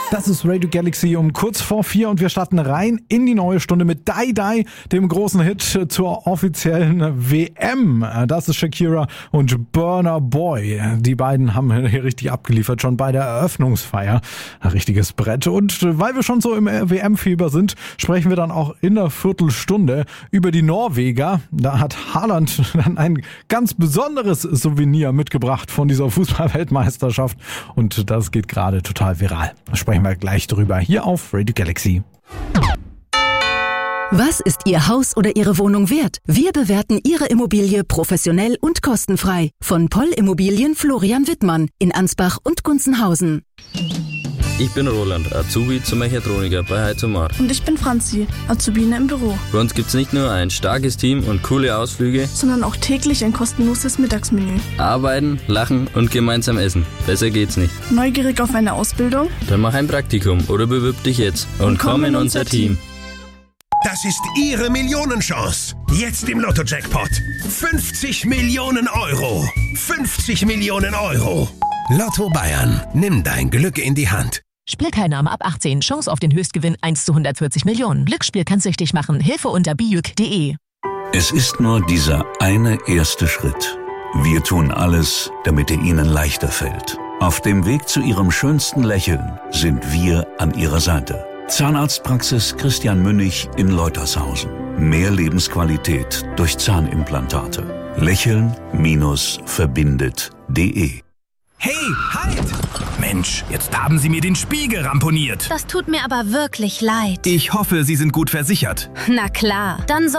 Das ist Radio Galaxy um kurz vor 4 und wir starten rein in die neue Stunde mit Die Die, dem großen Hit zur offiziellen WM. Das ist Shakira und Burna Boy. Die beiden haben hier richtig abgeliefert, schon bei der Eröffnungsfeier. Ein richtiges Brett. Und weil wir schon so im WM-Fieber sind, sprechen wir dann auch in der Viertelstunde über die Norweger. Da hat Haaland dann ein ganz besonderes Souvenir mitgebracht von dieser Fußball-Weltmeisterschaft. Und das geht gerade total viral. Da sprechen wir gleich drüber hier auf Radio Galaxy. Was ist Ihr Haus oder Ihre Wohnung wert? Wir bewerten Ihre Immobilie professionell und kostenfrei. Von Poll Immobilien Florian Wittmann in Ansbach und Gunzenhausen. Ich bin Roland, Azubi zum Mechatroniker bei Heizomar. Und ich bin Franzi, Azubine im Büro. Bei uns gibt's nicht nur ein starkes Team und coole Ausflüge, sondern auch täglich ein kostenloses Mittagsmenü. Arbeiten, lachen und gemeinsam essen. Besser geht's nicht. Neugierig auf eine Ausbildung? Dann mach ein Praktikum oder bewirb dich jetzt und komm in unser Team. Das ist Ihre Millionenchance. Jetzt im Lotto-Jackpot. 50 Millionen Euro. 50 Millionen Euro. Lotto Bayern. Nimm dein Glück in die Hand. Spielteilnahme ab 18. Chance auf den Höchstgewinn 1 zu 140 Millionen. Glücksspiel kann süchtig machen. Hilfe unter bijuk.de. Es ist nur dieser eine erste Schritt. Wir tun alles, damit er Ihnen leichter fällt. Auf dem Weg zu Ihrem schönsten Lächeln sind wir an Ihrer Seite. Zahnarztpraxis Christian Münnig in Leutershausen. Mehr Lebensqualität durch Zahnimplantate. Lächeln-verbindet.de. Hey, halt! Mensch, jetzt haben Sie mir den Spiegel ramponiert. Das tut mir aber wirklich leid. Ich hoffe, Sie sind gut versichert. Na klar, dann